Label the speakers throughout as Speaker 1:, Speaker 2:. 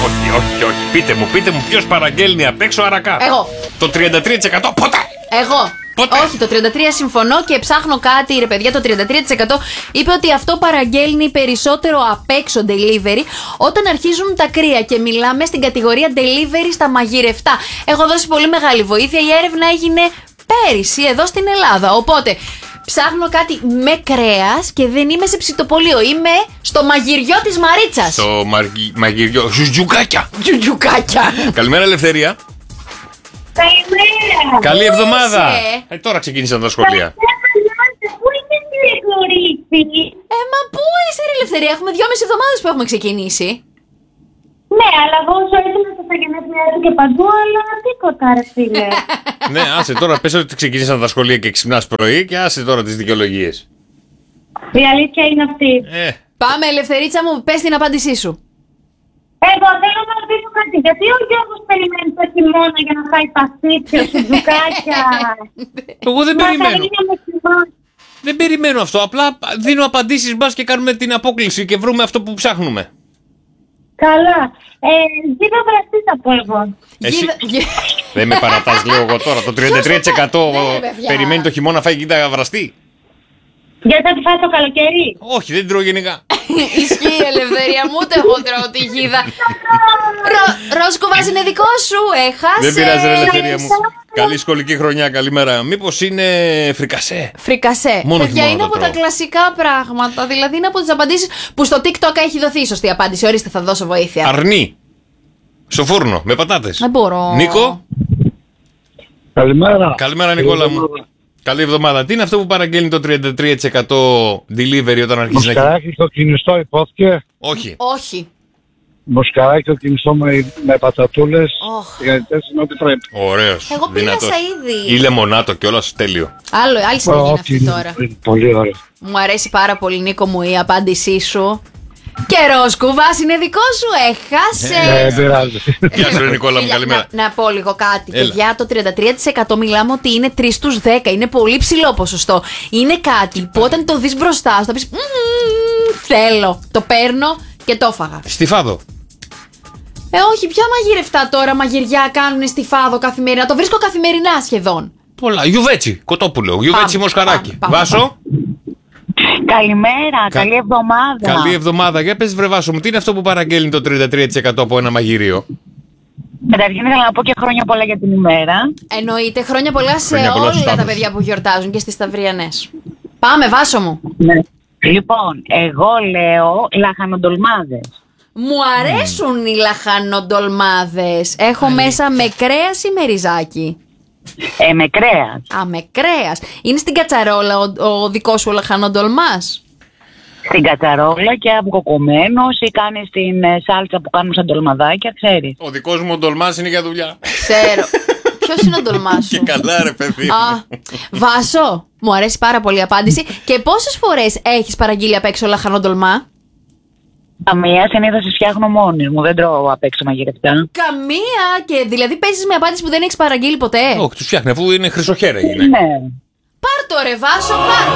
Speaker 1: Όχι. Πείτε μου, ποιος παραγγέλνει απ' έξω αρακά?
Speaker 2: Εγώ.
Speaker 1: Το 33% πότε?
Speaker 2: Εγώ.
Speaker 1: Πότε?
Speaker 2: Όχι, το 33% συμφωνώ και ψάχνω κάτι, ρε παιδιά. Το 33% είπε ότι αυτό παραγγέλνει περισσότερο απ' έξω delivery όταν αρχίζουν τα κρύα και μιλάμε στην κατηγορία delivery στα μαγειρευτά. Έχω δώσει πολύ μεγάλη βοήθεια. Η έρευνα έγινε πέρυσι εδώ στην Ελλάδα. Οπότε ψάχνω κάτι με κρέας και δεν είμαι σε ψητοπολείο. Είμαι στο μαγειριό της Μαρίτσας.
Speaker 1: Στο μαγειριό. Ζουτζουκάκια.
Speaker 2: Τζουτζουκάκια.
Speaker 1: Καλημέρα, Ελευθερία.
Speaker 3: Καλημέρα.
Speaker 1: Καλή εβδομάδα.
Speaker 2: είσαι?
Speaker 1: Τώρα ξεκίνησαν τα σχολεία.
Speaker 3: Πού είναι η κορίτσι?
Speaker 2: Μα πού είσαι, ρε Ελευθερία? Έχουμε 2,5 εβδομάδες που έχουμε ξεκινήσει.
Speaker 3: Ναι, αλλά εγώ όσο έτοιμα στα γενέθλιά του και παντού, αλλά τίποτα, ρε φίλε.
Speaker 1: Ναι, άσε τώρα, πες ότι ξεκίνησαν τα σχολεία και ξυπνάς πρωί και άσε τώρα τις δικαιολογίες.
Speaker 3: Η αλήθεια είναι αυτή.
Speaker 2: Πάμε, Ελευθερίτσα μου, πες την απάντησή σου.
Speaker 3: Εγώ θέλω να ρωτήσω κάτι. Γιατί ο Γιώργος περιμένει το χειμώνα για να φάει παστίτσιο, σουτζουκάκια?
Speaker 1: Εγώ δεν περιμένω.
Speaker 3: Μαργαρίνια με χειμώνα.
Speaker 1: Δεν περιμένω αυτό. Απλά δίνω απαντήσεις μπας και κάνουμε την απόκληση και βρούμε αυτό που ψάχνουμε.
Speaker 3: Καλά. Γίδα βραστή θα πω εγώ.
Speaker 1: Εσύ δεν με παρατάς, λέω εγώ τώρα. Το 33% περιμένει το χειμώνα να φάει γίδα βραστή.
Speaker 3: Γιατί θα τη φάει το καλοκαίρι?
Speaker 1: Όχι, δεν τρώω γενικά.
Speaker 2: Ισχύει, Ελευθερία μου, ούτε εγώ τρώω τη γίδα. Ροσκουβάς είναι δικό σου, έχασε.
Speaker 1: Δεν πειράζει, ρε Ελευθερία μου. Καλή σχολική χρονιά, καλημέρα. Μήπως είναι φρικασέ?
Speaker 2: Φρικασέ.
Speaker 1: Μόνο
Speaker 2: Παιδιά,
Speaker 1: χειμώνα
Speaker 2: είναι
Speaker 1: το
Speaker 2: από
Speaker 1: τρώω.
Speaker 2: τα κλασικά πράγματα. Δηλαδή είναι από τις απαντήσεις που στο TikTok έχει δοθεί η σωστή απάντηση. Ορίστε, θα δώσω βοήθεια.
Speaker 1: Αρνί. Στο φούρνο, με πατάτες.
Speaker 2: Δεν μπορώ.
Speaker 1: Νίκο.
Speaker 4: Καλημέρα.
Speaker 1: Καλημέρα, Νικόλα μου. Καλή εβδομάδα. Τι είναι αυτό που παραγγέλνει το 33% delivery όταν αρχίζει να έχει?
Speaker 4: Μοσχαράκι στο κινηστό υπόθηκε.
Speaker 1: Όχι.
Speaker 2: Όχι.
Speaker 4: Μοσχαράκι στο κινηστό με πατατούλες.
Speaker 2: Οχ.
Speaker 4: Γιατί είναι ό,τι πρέπει.
Speaker 1: Ωραίος.
Speaker 2: Εγώ πήλασα ήδη.
Speaker 1: Ή λεμονάτο κιόλας, τέλειο.
Speaker 2: Άλλη συνταγή είναι αυτή
Speaker 4: είναι-
Speaker 2: τώρα.
Speaker 4: είναι πολύ ωραίο.
Speaker 2: Μου αρέσει πάρα πολύ, Νίκο μου, η απάντησή σου. Και Ροσκουβάς είναι δικό σου, έχασε.
Speaker 4: Πειράζει.
Speaker 1: Γεια σου, ρε Νικόλα μου,
Speaker 2: Φίλια,
Speaker 1: καλημέρα.
Speaker 2: να πω λίγο κάτι.
Speaker 1: Έλα.
Speaker 2: Παιδιά, το 33% μιλάμε ότι είναι 3 στους 10. Είναι πολύ ψηλό ποσοστό. Είναι κάτι που όταν το δεις μπροστά σου θα πεις θέλω. Το παίρνω και το έφαγα.
Speaker 1: Στιφάδο.
Speaker 2: Όχι, ποια μαγειρευτά τώρα μαγειριά κάνουν στη Φάδο καθημερινά. Το βρίσκω καθημερινά σχεδόν.
Speaker 1: Πολλά. Γιουβέτσι, κοτόπουλο. Γιουβέτσι μοσχαράκι.
Speaker 2: πάμε.
Speaker 1: Βάσο.
Speaker 3: Καλημέρα, καλή εβδομάδα.
Speaker 1: Καλή εβδομάδα. Για πες, βρε Βάσο μου, τι είναι αυτό που παραγγέλνει το 33% από ένα μαγειρίο?
Speaker 3: Καταρχήν ήθελα να πω και χρόνια πολλά για την ημέρα.
Speaker 2: Εννοείται, χρόνια πολλά σε
Speaker 1: Χρόνια πολλά στους
Speaker 2: όλα τα
Speaker 1: πάντες.
Speaker 2: παιδιά που γιορτάζουν και στις Σταυριανές. Πάμε, Βάσο μου.
Speaker 3: Ναι. Λοιπόν, εγώ λέω λαχανοντολμάδες.
Speaker 2: Μου αρέσουν οι λαχανοντολμάδες. Έχω μέσα με κρέας ή με ριζάκι?
Speaker 3: Με κρέας.
Speaker 2: Α, με κρέας. Είναι στην κατσαρόλα ο δικός σου ο λαχανοντολμάς?
Speaker 3: Στην κατσαρόλα και αυγοκομμένος ή κάνεις την σάλτσα που κάνουν σαν τολμαδάκια, ξέρεις.
Speaker 1: Ο δικός μου ο ντολμάς είναι για δουλειά.
Speaker 2: Ξέρω. Ποιος είναι ο ντολμάς
Speaker 1: Και
Speaker 2: σου?
Speaker 1: καλά, ρε παιδί.
Speaker 2: Α, Βάσο, μου αρέσει πάρα πολύ η απάντηση. Και πόσες φορές έχεις παραγγείλει απ' έξω λαχανοντολμά?
Speaker 3: Καμία, συνήθως τις φτιάχνω μόνη μου, δεν τρώω απ' έξω μαγειρευτά.
Speaker 2: Καμία. Και δηλαδή παίζεις με απάντηση που δεν έχεις παραγγείλει ποτέ?
Speaker 1: Όχι, τους φτιάχνει αφού είναι χρυσοχέρα η γυναίκα.
Speaker 3: Ναι.
Speaker 2: Πάρ' το ρε Βάσο, πάρ'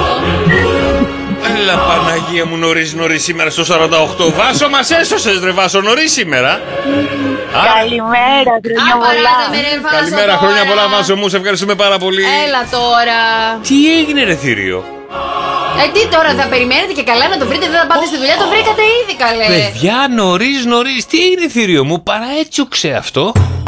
Speaker 2: το.
Speaker 1: Έλα Παναγία μου, νωρίς σήμερα στο 48. Βάσο, μας έσωσες ρε Βάσο, νωρίς σήμερα.
Speaker 3: Καλημέρα, χρόνια πολλά.
Speaker 2: Απαράδεμε ρε Βάσο.
Speaker 1: Καλημέρα,
Speaker 2: τώρα.
Speaker 1: χρόνια πολλά Βάσο μου, σε ευχαριστούμε πάρα πολύ.
Speaker 2: Έλα τώρα.
Speaker 1: Τι έγινε ρε θηρίο?
Speaker 2: Τι τώρα, θα περιμένετε και καλά να το βρείτε, δεν θα πάτε στη δουλειά, το βρήκατε ήδη καλέ.
Speaker 1: Παιδιά, νωρίς, τι έγινε θηρίο μου, παραέτσουξε αυτό.